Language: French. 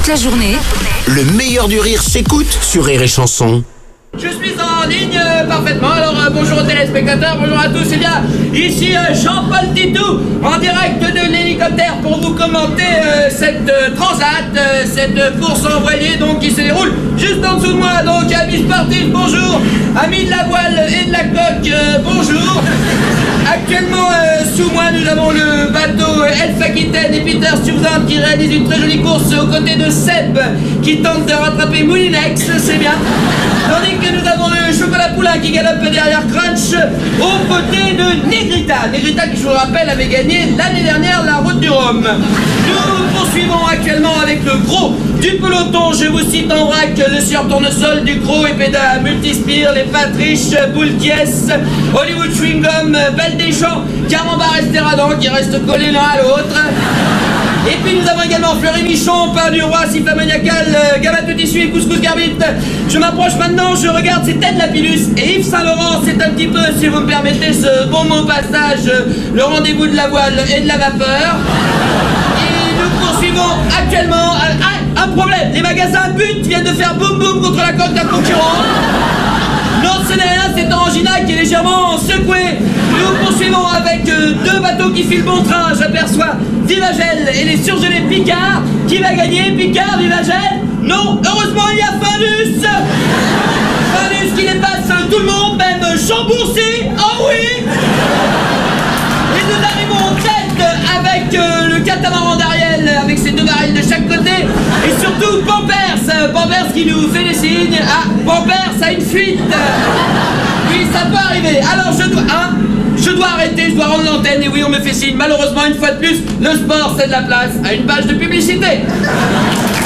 toute la journée. Le meilleur du rire s'écoute sur Rire et Chanson. Je suis en ligne parfaitement, alors bonjour aux téléspectateurs, bonjour à tous, c'est bien, ici Jean-Paul Titou, en direct de l'hélicoptère pour vous commenter cette transat, cette course en voilier donc qui se déroule juste en dessous de moi, donc amis sportifs, bonjour, amis de la voile et de la coque, bonjour. Actuellement sous moi nous avons le bateau Elf Aquitaine et Peter Sturzean qui réalise une très jolie course aux côtés de Seb qui tente de rattraper Moulinex, c'est bien. Tandis que nous avons le Chocolat Poulain qui galope derrière Crunch aux côtés de Negrita. Negrita qui, je vous le rappelle, avait gagné l'année dernière la Route du Rhum. Nous poursuivons actuellement avec le gros du peloton. Je vous cite en vrac le Sieur Tournesol, Ducrot et Péda, Multispire, les Patriches, Boulquies, Hollywood Chewing Gum, Belle Deschamps, Camembert Esteradan qui restent collés l'un à l'autre. Et puis nous avons également Fleury Michon, Pain du Roi, Siffla Maniacal, Gabat de Tissu et Couscous Garbite. Je m'approche maintenant, je regarde, c'est Ted Lapillus et Yves Saint-Laurent. C'est un petit peu, si vous me permettez ce bon mot passage, le rendez-vous de la voile et de la vapeur. Et nous poursuivons actuellement... un problème, les magasins But viennent de faire boum boum contre la coque d'un concurrent. Non, ce n'est rien, c'est Orangina qui est légèrement secoué. Nous poursuivons avec deux bateaux qui filent bon train. J'aperçois Vivagel et les surgelés Picard. Qui va gagner, Picard, Vivagel? Non, heureusement il y a Findus. Findus qui dépasse tout le monde, même Chambourcy. Oh oui. Et nous arrivons en tête avec le catamaran d'Ariel, avec ses deux barils de chaque côté. Et surtout Pampers. Pampers qui nous fait des signes. Ah, Pampers a une fuite. Oui, ça peut arriver. Alors je dois arrêter, je dois rendre l'antenne. Et oui, on me fait signe. Malheureusement, une fois de plus, le sport, c'est de la place à une page de publicité.